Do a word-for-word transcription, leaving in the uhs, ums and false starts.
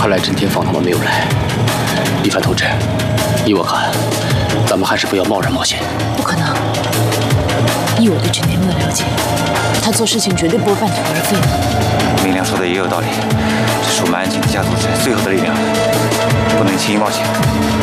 看来陈天放他们没有来。一凡同志，依我看，咱们还是不要贸然冒险。 不可能！依我对陈天梦的了解，他做事情绝对不会半途而废的。 明亮说的也有道理，这是我们安庆地下组织最后的力量，不能轻易冒险。